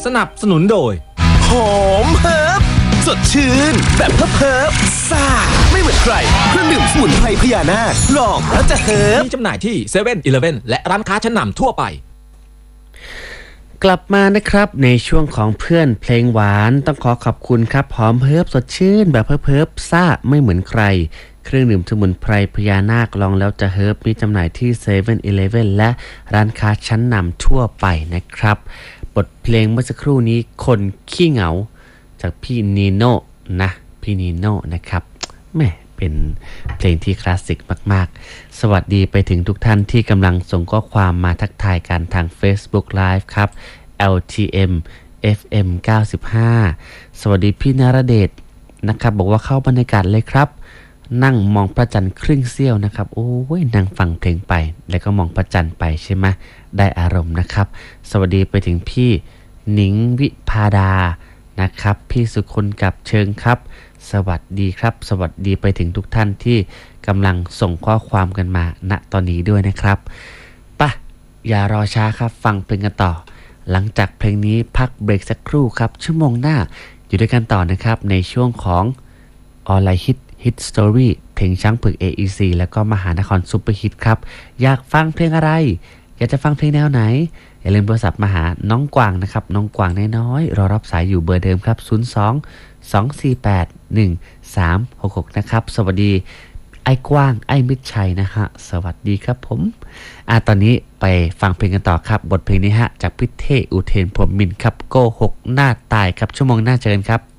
สนับสนุนโดยหอมเฮิร์บสดชื่นแบบเฮิร์บซ่าไม่เหมือนใครเครื่องดื่มสมุนไพรพญานาคลองแล้วจะเฮิร์บมีจำหน่ายที่เซเว่นอีเลฟเว่นและร้านค้าชั้นนำทั่วไปกลับมานะครับในช่วงของเพื่อนเพลงหวานต้องขอขอบคุณครับหอมเฮิร์บสดชื่นแบบเฮิร์บซ่าไม่เหมือนใครเครื่องดื่มสมุนไพรพญานาคลองแล้วจะเฮิร์บมีจำหน่ายที่เซเว่นอีเลฟเว่นและร้านค้าชั้นนำทั่วไปนะครับบทเพลงเมื่อสักครู่นี้คนขี้เหงาจากพี่นีโน่นะพี่นีโน่นะครับแม่เป็นเพลงที่คลาสสิกมากๆสวัสดีไปถึงทุกท่านที่กำลังส่งข้อความมาทักทายกันทาง Facebook Live ครับ LTM FM 95สวัสดีพี่นรเดชนะครับบอกว่าเข้าบรรยากาศเลยครับนั่งมองพระจันทร์ครึ่งเสี้ยวนะครับโอ้ยนั่งฟังเพลงไปแล้วก็มองพระจันทร์ไปใช่ไหมได้อารมณ์นะครับสวัสดีไปถึงพี่หนิงวิภาดานะครับพี่สุคนกับเชิงครับสวัสดีครับสวัสดีไปถึงทุกท่านที่กำลังส่งข้อความกันมาณตอนนี้ด้วยนะครับป่ะอย่ารอช้าครับฟังเพลงกันต่อหลังจากเพลงนี้พักเบรกสักครู่ครับชั่วโมงหน้าอยู่ด้วยกันต่อนะครับในช่วงของออนไลน์ฮิตสตอรี่เพลงช้างผึก AEC แล้วก็มหานครซุปเปอร์ฮิตครับอยากฟังเพลงอะไรอยากจะฟังเพลงแนวไหนอย่าลืมโทรศัพท์มาหาน้องกวางนะครับน้องกวางน้อยๆรอรับสายอยู่เบอร์เดิมครับ02-248-1366นะครับสวัสดีไอ้กว้างไอ้มิตรชัยนะฮะสวัสดีครับผมตอนนี้ไปฟังเพลงกันต่อครับบทเพลงนี้ฮะจากพิเทอุเทนพรหมมินทร์ครับโกหกหน้าตายครับชั่วโมงหน้าเจอกันครับ